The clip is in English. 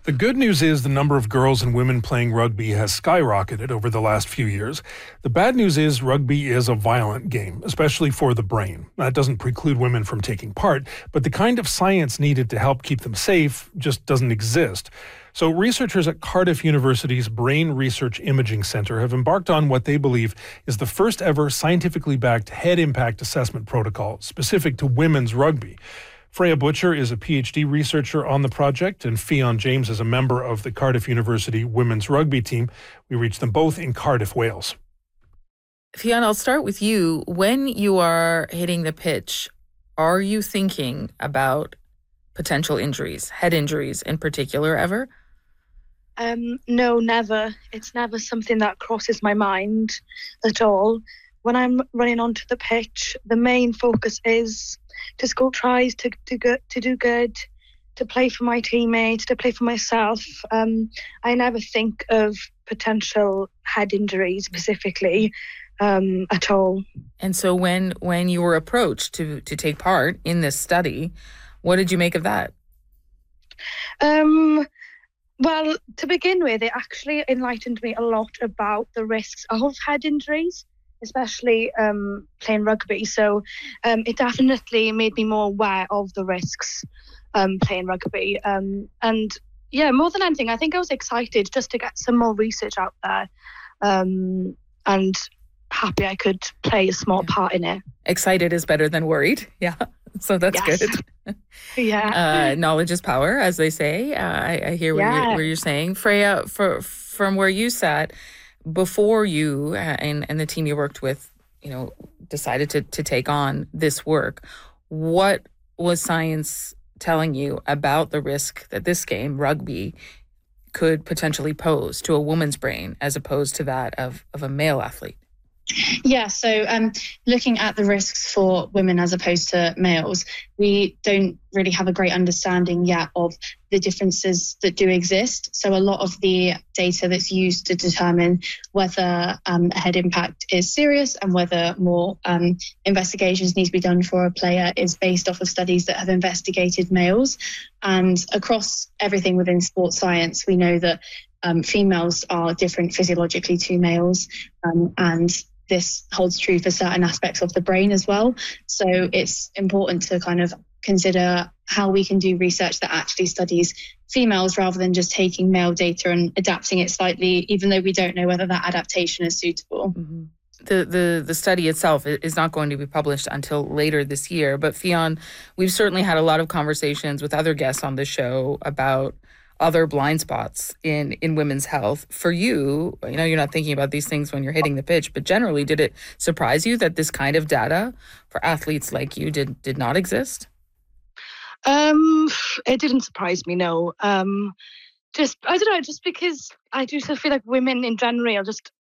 The good news is the number of girls and women playing rugby has skyrocketed over the last few years. The bad news is rugby is a violent game, especially for the brain. That doesn't preclude women from taking part, but the kind of science needed to help keep them safe just doesn't exist. So researchers at Cardiff University's Brain Research Imaging Centre have embarked on what they believe is the first ever scientifically backed head impact assessment protocol specific to women's rugby. Freya Butcher is a PhD researcher on the project, and Fionn James is a member of the Cardiff University women's rugby team. We reached them both in Cardiff, Wales. Fionn, I'll start with you. When you are hitting the pitch, are you thinking about potential injuries, head injuries in particular, ever? No, never. It's never something that crosses my mind at all. When I'm running onto the pitch, the main focus is to score tries, to do good, to play for my teammates, to play for myself. I never think of potential head injuries specifically at all. And so when you were approached to take part in this study, what did you make of that? Well, to begin with, it actually enlightened me a lot about the risks of head injuries, especially playing rugby. So it definitely made me more aware of the risks playing rugby. And yeah, more than anything, I think I was excited just to get some more research out there and happy I could play a small part in it. Excited is better than worried. Yeah. So that's good. Yeah. Knowledge is power, as they say. I hear what you're saying. Freya, from where you sat, before you and the team you worked with, decided to take on this work, what was science telling you about the risk that this game, rugby, could potentially pose to a woman's brain as opposed to that of a male athlete? Yeah, so looking at the risks for women as opposed to males, we don't really have a great understanding yet of the differences that do exist. So a lot of the data that's used to determine whether a head impact is serious and whether more investigations need to be done for a player is based off of studies that have investigated males. And across everything within sports science, we know that females are different physiologically to males, and this holds true for certain aspects of the brain as well. So it's important to kind of consider how we can do research that actually studies females rather than just taking male data and adapting it slightly, even though we don't know whether that adaptation is suitable. Mm-hmm. The study itself is not going to be published until later this year. But Fionn, we've certainly had a lot of conversations with other guests on the show about other blind spots in women's health. For you, you're not thinking about these things when you're hitting the pitch, but generally, did it surprise you that this kind of data for athletes like you did not exist? It didn't surprise me, no. I don't know, just because I do feel like women in general are just